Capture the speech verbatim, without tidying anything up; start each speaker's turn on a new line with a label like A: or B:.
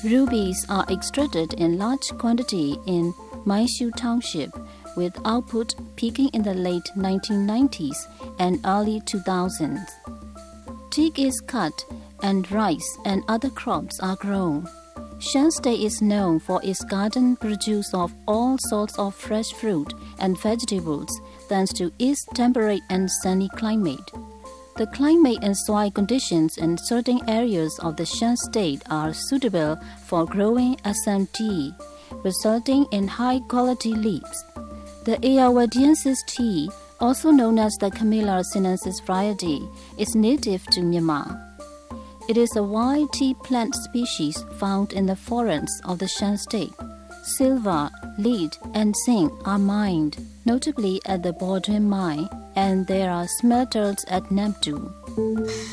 A: Rubies are extracted in large quantity in Maishu Township, with output peaking in the late nineteen nineties and early two thousands. Teak is cut, and rice and other crops are grown. Shan State is known for its garden produce of all sorts of fresh fruit and vegetables, thanks to its temperate and sunny climate. The climate and soil conditions in certain areas of the Shan State are suitable for growing Assam tea, resulting in high-quality leaves. The Ayurvediensis tea, also known as the Camellia sinensis variety, is native to Myanmar. It is a wild tea plant species found in the forests of the Shan State. Silver, lead, and zinc are mined, notably at the Bordwin mine, and there are smelters at Namdu.